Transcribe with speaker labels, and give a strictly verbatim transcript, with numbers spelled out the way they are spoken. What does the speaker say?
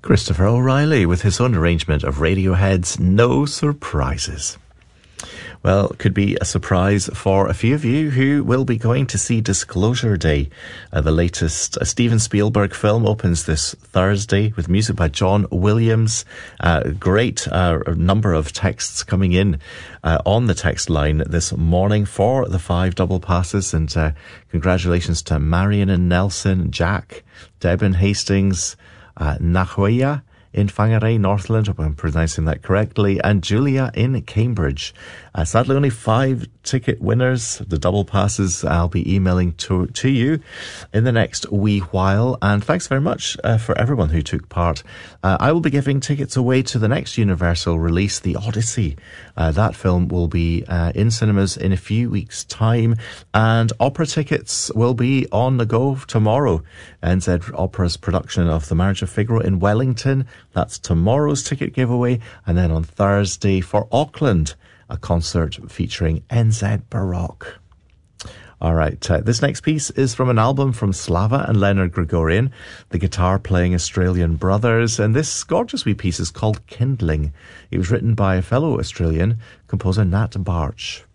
Speaker 1: Christopher O'Reilly with his own arrangement of Radiohead's No Surprises. Well, it could be a surprise for a few of you who will be going to see Disclosure Day. Uh, the latest uh, Steven Spielberg film opens this Thursday with music by John Williams. Uh, great uh, number of texts coming in uh, on the text line this morning for the five double passes. And uh, congratulations to Marion and Nelson, Jack, Deb Hastings, uh, Nahuya in Whangarei, Northland, hope I'm pronouncing that correctly, and Julia in Cambridge. Uh, sadly, only five ticket winners. The double passes I'll be emailing to to you in the next wee while. And thanks very much uh, for everyone who took part. Uh, I will be giving tickets away to the next Universal release, The Odyssey. Uh, that film will be uh, in cinemas in a few weeks' time. And opera tickets will be on the go tomorrow. N Z Opera's production of The Marriage of Figaro in Wellington. That's tomorrow's ticket giveaway. And then on Thursday for Auckland, a concert featuring N Z Baroque. All right, uh, this next piece is from an album from Slava and Leonard Gregorian, the guitar-playing Australian brothers, and this gorgeous wee piece is called Kindling. It was written by a fellow Australian composer, Nat Barch.